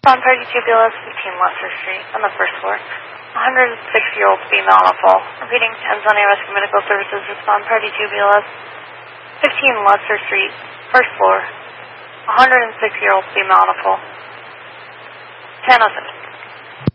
On Party 2 BLS 15 Lutzer Street on the first floor. 106-year-old female on a fall. Repeating, Tanzania Rescue Medical Services, respond Party 2 BLS 15 Lutzer Street, first floor. 106-year-old female on a fall. 1007.